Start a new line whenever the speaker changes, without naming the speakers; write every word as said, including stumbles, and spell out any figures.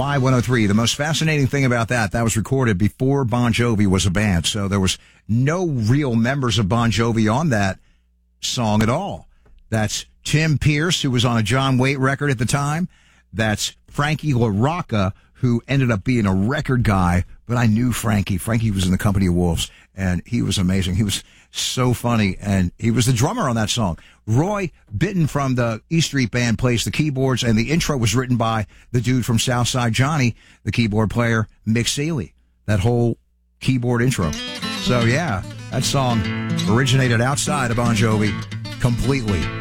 Y one oh three. The most fascinating thing about that, that was recorded before Bon Jovi was a band. So there was no real members of Bon Jovi on that song at all. That's Tim Pierce, who was on a John Waite record at the time. That's Frankie LaRocca, who ended up being a record guy. But I knew Frankie. Frankie was in the Company of Wolves, and he was amazing. He was so funny, and he was the drummer on that song. Roy Bittan from the E Street Band plays the keyboards, and the intro was written by the dude from Southside Johnny, the keyboard player, Mick Saley. That whole keyboard intro. So, yeah, that song originated outside of Bon Jovi completely.